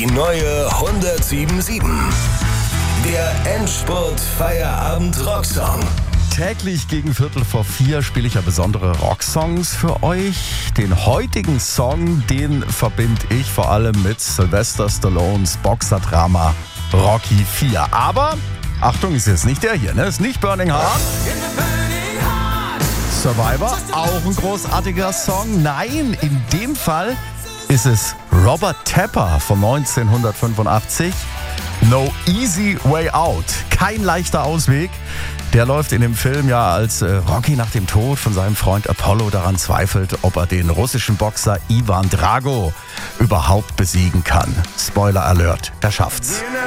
Die neue 107.7. Der Endspurt-Feierabend-Rocksong. Täglich gegen 3:45 spiele ich ja besondere Rocksongs für euch. Den heutigen Song, den verbinde ich vor allem mit Sylvester Stallones Boxerdrama Rocky 4. Aber, Achtung, ist jetzt nicht der hier, ne? Ist nicht Burning Heart. Survivor, auch ein großartiger Song. Nein, in dem Fall ist es Robert Tepper von 1985. No Easy Way Out. Kein leichter Ausweg. Der läuft in dem Film ja, als Rocky nach dem Tod von seinem Freund Apollo daran zweifelt, ob er den russischen Boxer Ivan Drago überhaupt besiegen kann. Spoiler Alert, er schafft's.